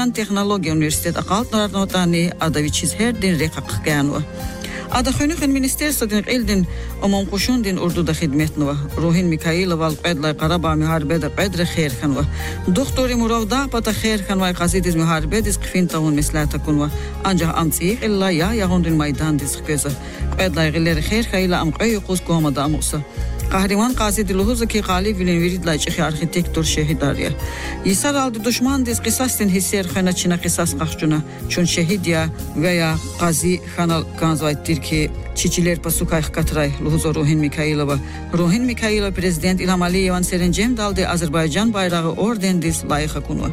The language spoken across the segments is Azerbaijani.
Azerbaycan Texnologiya Universitet aqalt notani adavichiz herdin reqaq ganu. Ada xönüxün ministersodun qildin umum qoşundin urduda xidmetnova. Ruhin Mikhailova alqedla Qarabağ müharibede qedre xeyrxanva. Doktori Muravda pata xeyrxanva qazidiz müharibediz qfintavun mislata kunva. Ancaq amtsiq illa ya yağundin maydandiz qeza. Qedla qilleri xeyrxayla amqayqus qomada amusa. Kahraman qazidi luhuzu ki qalib vilin viridla çixi arxitektor şehidariya. Yisar aldı düşman diz qisastin hisser xana çina qisas qaxcuna. Çun şehidiya veya qazi xanal kanzvayttir ki çiçiler pasukay qatray luhuzu Ruhin Mikhailova. Ruhin Mikhailova prezident İlham Aliyev'an serincem daldı Azerbaycan bayrağı orden diz layıqa kunva.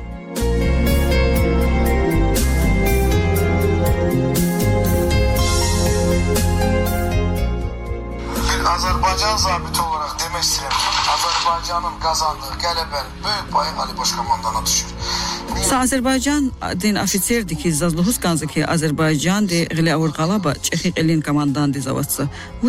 Azerbaycan zabiti olarak demek istedim. Azerbaycan'ın kazandığı gələbənin büyük payı Ali Başkomandan'a düşür. Azerbaycan din ofitserdi ki zazluhus kanzı ki Azerbaycan de gile avurqalaba çexi elin komandan dizavatsa.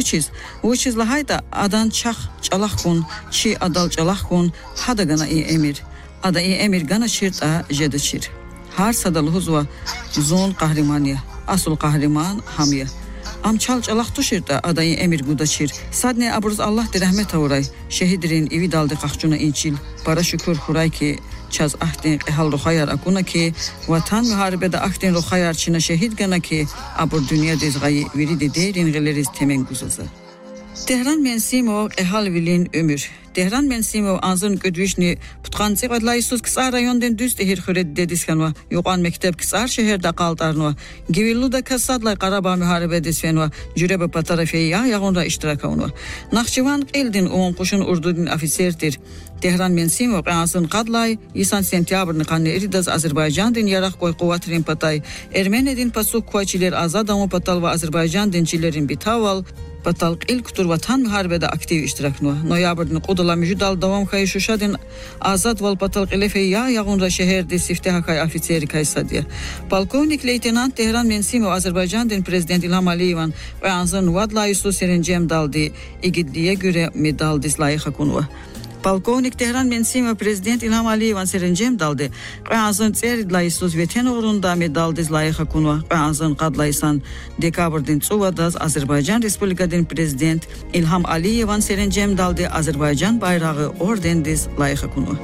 Which is lahayda adan çax çalaq kun, çi adal çalaq kun, hada gana iyi emir. Ada iyi emir gana şirta jedeçir. Har sadaluhuzva zon kahrimaniya, asul kahriman hamiya. Am çalaq tuşirda adayı emir gudaçir. Sadne abruz Allah de rahmet avray. Şehidirin evi daldı qaxcuna inçil. Para şükür huray ki çaz ahdin ehal ruhayar akuna ki vatan müharibede ahdin ruhayar çina şehid gana ki abur dünya dezgayı viridi derin geleriz temen guzaza. Tehran Mensimov ehal vilin ömür. Tehran Mensimov anzın gödvişni putqansı qadlayısız kısa rayondan düz tehir xüret dediskanva. Yoqan mektep kısar şehirde qaltarnva. Givilluda kasadla Qarabağ müharibedisvenva. Cürebe patarafeya yağında iştirakavnva. Naxçıvan qildin umum qoşun urdudin ofitserdir. Tehran Mensimov anzın qadlay isan sentyabrni qanne eridaz Azerbaycan din yaraq qoy quvvatrin patay. Ermenedin pasuk kuaçiler azadamu patal ve Azerbaycan dinçilerin bitaval patal ilk tur vatan müharibede aktiv iştiraknva. Noyabrni qudala müjdal davam kay şuşadin azad val patal qilefeya yağunda şehirde siftah kay ofitseri kay sadiya. Polkovnik leytenant Tehran Mensimov Azerbaycan din prezident İlham Aliyev'an ve anzın vadla yuslu serincem daldı igidliye göre medal dislayiqa kunva. Polkovnik Tehran Mensimov prezident İlham Aliyev'an serincem daldı. Qanzın tseridlayısız veten uğrunda medal dizlayiqa kunva. Qanzın qadlayısan dekabrdin tsuvadaz Azerbaycan Respublikadın prezident İlham Aliyev'an serincem daldı. Azerbaycan bayrağı orden dizlayiqa kunva.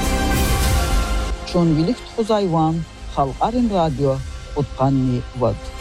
Şonvilik tuzayvan Halqarin radyo utqanni vad.